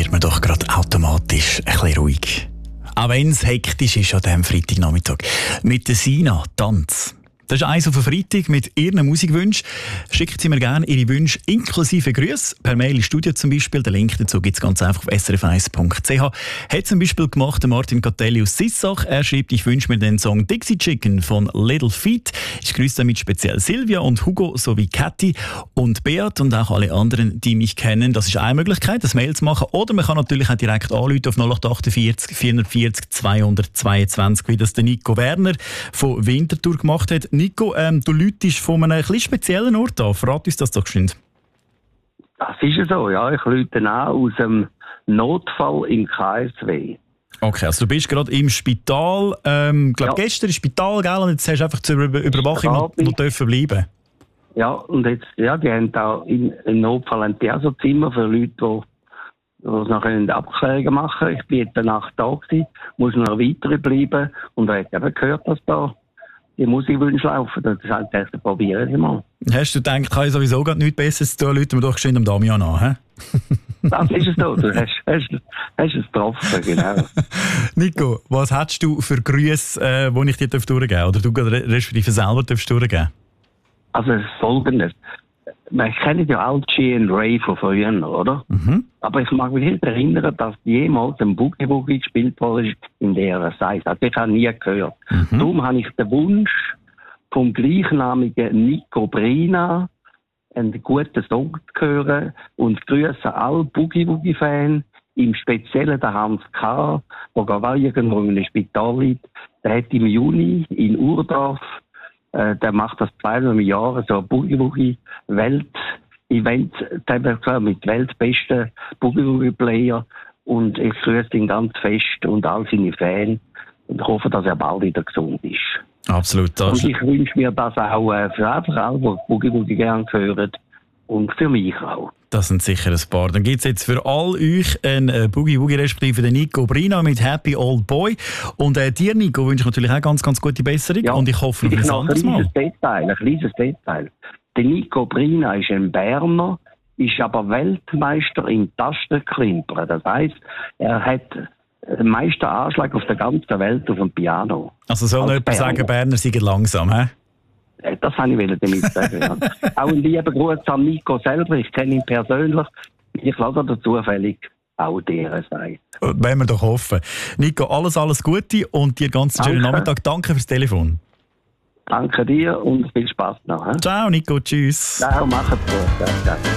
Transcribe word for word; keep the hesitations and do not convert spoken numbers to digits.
wird man doch gerade automatisch ein bisschen ruhig. Auch wenn es hektisch ist an diesem Freitagnachmittag. Mit der Sina Tanz. Das ist eins auf den Freitag mit Ihren Musikwünschen. Schicken Sie mir gerne Ihre Wünsche inklusive Grüße per Mail ins Studio zum Beispiel. Den Link dazu gibt es ganz einfach auf s r f eins punkt c h. Hat zum Beispiel gemacht Martin Catelli aus Sissach. Er schreibt, ich wünsche mir den Song Dixie Chicken von Little Feat. Ich grüße damit speziell Silvia und Hugo sowie Kathi und Beat und auch alle anderen, die mich kennen. Das ist eine Möglichkeit, das Mail zu machen. Oder man kann natürlich auch direkt anrufen auf null acht achtundvierzig vierundvierzig zweihundertzweiundzwanzig, wie das der Nico Werner von Winterthur gemacht hat. Nico, ähm, du läutest von einem etwas speziellen Ort an. Verrat uns das doch geschwind. Das ist so, ja. Ich läute an aus dem Notfall im K S W. Okay, also du bist gerade im Spital. Ähm, ich glaube, ja. Gestern im Spital, gell? Und jetzt hast du einfach zur Über- Überwachung noch, noch dürfen bleiben. Ja, und jetzt, ja, die haben da im, im Notfall ein Zimmer für Leute, die die noch Abklärungen machen können. Ich bin jetzt eine Nacht da gewesen, muss noch weiter bleiben und ich habe eben gehört, dass da die Musikwünsche laufen. Das heißt, das probieren Sie mal. Hast du gedacht, ich habe sowieso gerade nichts Besseres zu tun, Leute, wir doch schön am Damian an, hä? Das ist es so, du hast, hast, hast es getroffen, genau. Nico, was hättest du für Grüße, äh, die ich dir durchgeben darf? Oder du respektive selber durchgeben darfst? Also Folgendes. Man kennt ja auch G and Ray von früher, oder? Mhm. Aber ich mag mich nicht erinnern, dass jemals ein Boogie Woogie gespielt wurde in dieser Zeit. Also ich habe nie gehört. Mhm. Darum habe ich den Wunsch vom gleichnamigen Nico Brina, einen guten Song zu hören und grüße alle Boogie Woogie-Fans, im Speziellen der Hans K., der gar irgendwo in einem Spital liegt. Der hat im Juni in Urdorf, äh, der macht das zweimal im Jahr, so ein Boogie Woogie Welt-Event, mit weltbesten Boogie Woogie Player. Und ich grüße ihn ganz fest und all seine Fans und ich hoffe, dass er bald wieder gesund ist. Absolut. Und ich wünsche mir das auch äh, für einfach alle, die Boogie Woogie gerne hören und für mich auch. Das sind sicher ein paar. Dann gibt es jetzt für all euch einen äh, Boogie Woogie respektive den Nico Brina mit Happy Old Boy. Und äh, dir, Nico, wünsche ich natürlich auch ganz, ganz gute Besserung. Ja, und ich hoffe, ich ein noch anderes ein Mal. Detail, ein kleines Detail. Der Nico Brina ist ein Berner, ist aber Weltmeister im Tastenklimpern. Das heisst, er hat den meisten Anschlag auf der ganzen Welt auf dem Piano. Also soll nicht jemand sagen, Berner seien langsam, hä? Das wollte ich damit sagen, ja. Auch ein lieber Gruß an Nico selber, ich kenne ihn persönlich. Ich lasse dir zufällig auch dir sagen. Wollen wir doch hoffen. Nico, alles, alles Gute und dir ganz einen schönen Nachmittag. Danke fürs Telefon. Danke dir und viel Spaß noch. He? Ciao, Nico, tschüss. Ciao, macht's gut. Ciao, ciao.